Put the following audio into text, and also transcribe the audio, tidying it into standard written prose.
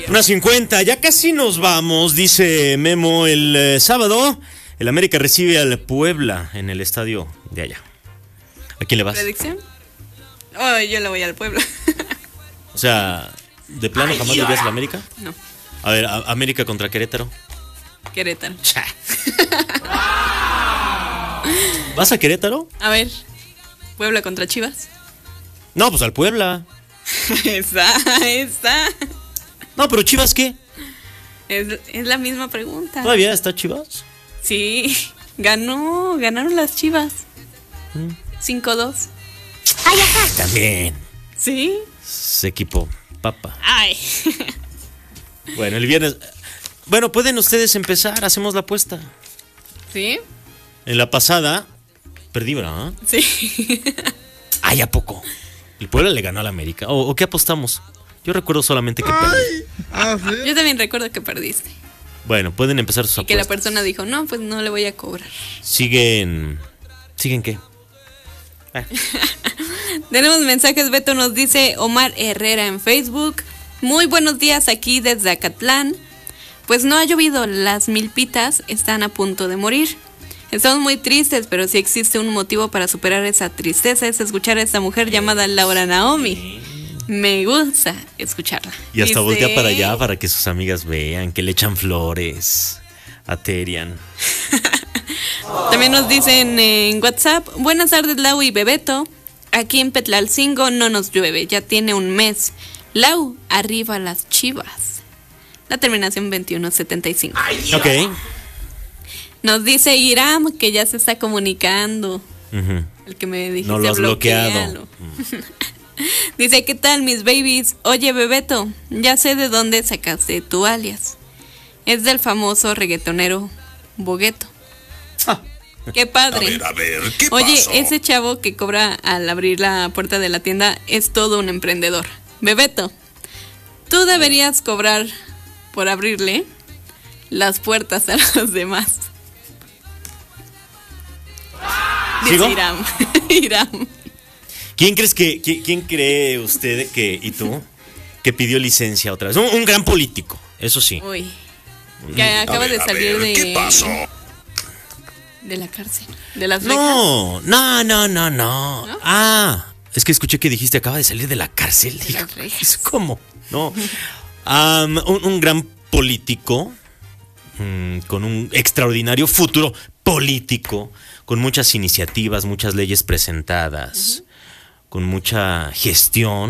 1:50, ya casi nos vamos, dice Memo. El sábado, el América recibe al Puebla en el estadio de allá. ¿A quién le vas? ¿Predicción? Oh, yo le voy al Puebla. O sea, ¿de plano jamás le irías al América? No. A ver, América contra Querétaro. Querétaro. ¿Vas a Querétaro? A ver, Puebla contra Chivas. No, pues al Puebla. Esa. No, pero ¿Chivas qué? Es la misma pregunta. ¿Todavía está Chivas? Sí, ganaron las Chivas. 5-2. Ay, ajá. También. ¿Sí? Ese equipo, papa. Ay. Bueno, el viernes. Bueno, pueden ustedes empezar, hacemos la apuesta. ¿Sí? En la pasada, perdí, ¿verdad? Sí. Ay, ¿a poco? ¿El Puebla le ganó al América? ¿O qué apostamos? Yo recuerdo solamente que perdí. Yo también recuerdo que perdiste. Bueno, pueden empezar sus Y que la apuestas. persona dijo, no, pues no le voy a cobrar. ¿Siguen qué? Tenemos mensajes. Beto nos dice Omar Herrera en Facebook. Muy buenos días aquí desde Acatlán. Pues no ha llovido, las milpitas están a punto de morir. Estamos muy tristes, pero si existe un motivo para superar esa tristeza es escuchar a esta mujer llamada Laura Naomi. Me gusta escucharla. Y hasta Dice... voltea para allá para que sus amigas vean, que le echan flores a Terian. También nos dicen en WhatsApp, buenas tardes Lau y Bebeto. Aquí en Petlalcingo no nos llueve, ya tiene un mes. Lau, arriba las Chivas. La terminación 2175. Ok. Nos dice Iram que ya se está comunicando. Uh-huh. El que me dijiste No lo has bloqueado. Dice, ¿qué tal mis babies? Oye Bebeto, ya sé de dónde sacaste tu alias. Es del famoso reggaetonero Bogueto. Qué padre. A ver, ¿qué Oye, pasó? ese chavo que cobra al abrir la puerta de la tienda es todo un emprendedor. Bebeto, tú deberías cobrar por abrirle las puertas a los demás. Dice ¿Sigo? Iram. ¿Quién cree usted y tú que pidió licencia otra vez? Un gran político, eso sí. Uy. Que acaba de salir ¿Qué pasó? de la cárcel. De Las Vegas. No. Ah, es que escuché que dijiste acaba de salir de la cárcel. De Las Vegas. ¿Cómo? No. Un gran político con un extraordinario futuro político, con muchas iniciativas, muchas leyes presentadas, con mucha gestión.